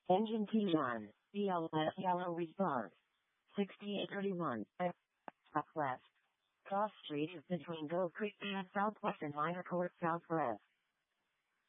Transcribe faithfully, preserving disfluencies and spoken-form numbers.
Engine T one, B L S yellow response. sixty-eight thirty-one, southwest. Cross Street is between Gold Creek and Southwest and Minor Court Southwest.